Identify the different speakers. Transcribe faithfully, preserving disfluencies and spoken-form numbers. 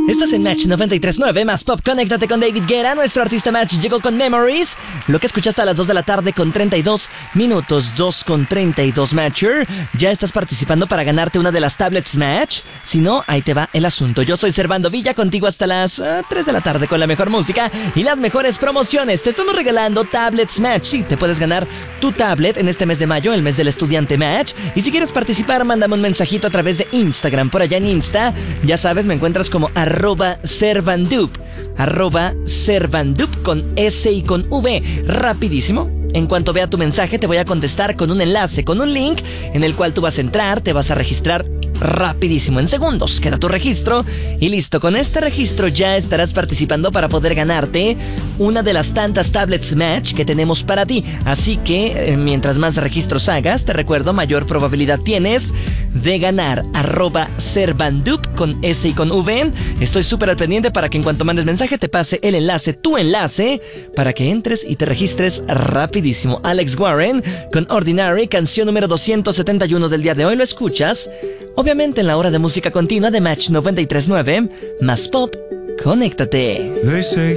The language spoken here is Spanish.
Speaker 1: Estás en Match noventa y tres punto nueve más Pop. Conéctate con David Guetta. Nuestro artista Match llegó con Memories. Lo que escuchaste a las dos de la tarde con treinta y dos minutos. dos con treinta y dos, Matcher. Ya estás participando para ganarte una de las tablets Match. Si no, ahí te va el asunto. Yo soy Servando Villa, contigo hasta las uh, tres de la tarde con la mejor música y las mejores promociones. Te estamos regalando tablets Match. Sí, te puedes ganar tu tablet en este mes de mayo, el mes del estudiante Match. Y si quieres participar, mándame un mensajito a través de Instagram. Por allá en Insta, ya sabes, me encuentras como arroba servandup, arroba servandup con S y con V. Rapidísimo. En cuanto vea tu mensaje, te voy a contestar con un enlace, con un link en el cual tú vas a entrar, te vas a registrar rapidísimo, en segundos. Queda tu registro y listo. Con este registro ya estarás participando para poder ganarte una de las tantas tablets Match que tenemos para ti. Así que, eh, mientras más registros hagas, te recuerdo, mayor probabilidad tienes de ganar. Arroba servandup con S y con V. Estoy súper al pendiente para que en cuanto mandes mensaje te pase el enlace, tu enlace, para que entres y te registres rapidísimo. Alex Warren con Ordinary, canción número doscientos setenta y uno del día de hoy. Lo escuchas obviamente en la hora de música continua de Match noventa y tres punto nueve más Pop. Conéctate.